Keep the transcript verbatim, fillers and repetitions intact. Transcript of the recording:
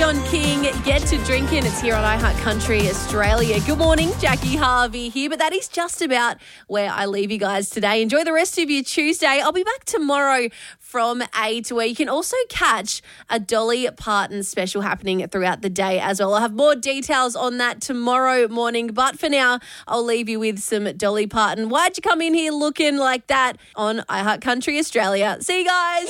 John King, Get to Drinking. It's here on iHeartCountry Australia. Good morning, Jackie Harvey here, but that is just about where I leave you guys today. Enjoy the rest of your Tuesday. I'll be back tomorrow from eight, where you can also catch a Dolly Parton special happening throughout the day as well. I'll have more details on that tomorrow morning, but for now, I'll leave you with some Dolly Parton. Why'd you come in here looking like that on iHeartCountry Australia? See you guys.